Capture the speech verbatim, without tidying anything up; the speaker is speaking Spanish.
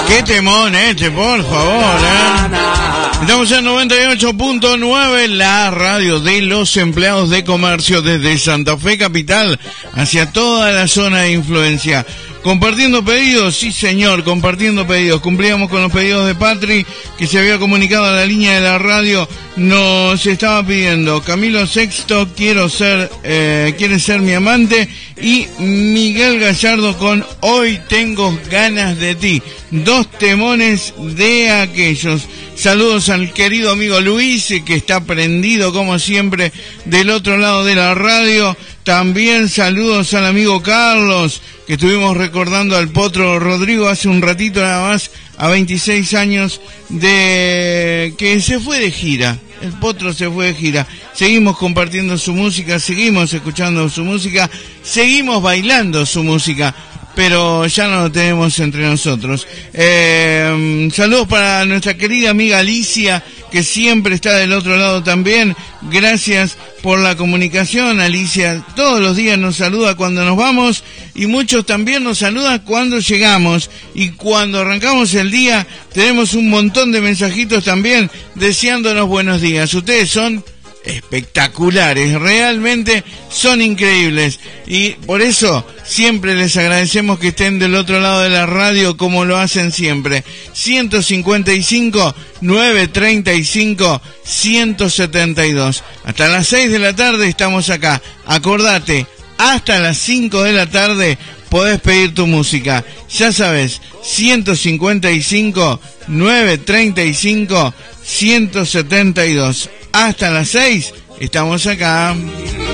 Qué temón este, por favor, ¿eh? Estamos en noventa y ocho punto nueve, la radio de los empleados de comercio desde Santa Fe Capital hacia toda la zona de influencia. Compartiendo pedidos, sí señor, compartiendo pedidos. Cumplíamos con los pedidos de Patri, que se había comunicado a la línea de la radio. Nos estaba pidiendo Camilo Sexto, quiero ser, eh, quiere ser mi amante. Y Miguel Gallardo con Hoy tengo ganas de ti. Dos temones de aquellos. Saludos al querido amigo Luis, que está prendido como siempre del otro lado de la radio. También saludos al amigo Carlos, que estuvimos recordando al Potro Rodrigo hace un ratito nada más, a veintiséis años de que se fue de gira. El Potro se fue de gira. Seguimos compartiendo su música, seguimos escuchando su música, seguimos bailando su música, pero ya no lo tenemos entre nosotros. Eh, saludos para nuestra querida amiga Alicia, que siempre está del otro lado también. Gracias por la comunicación, Alicia. Todos los días nos saluda cuando nos vamos y muchos también nos saludan cuando llegamos. Y cuando arrancamos el día tenemos un montón de mensajitos también deseándonos buenos días. Ustedes son espectaculares, realmente son increíbles y por eso siempre les agradecemos que estén del otro lado de la radio como lo hacen siempre. Ciento cincuenta y cinco, novecientos treinta y cinco, ciento setenta y dos. Hasta las seis de la tarde estamos acá. Acordate, hasta las cinco de la tarde podés pedir tu música. Ya sabes, ciento cincuenta y cinco, novecientos treinta y cinco, ciento setenta y dos. Hasta las seis estamos acá.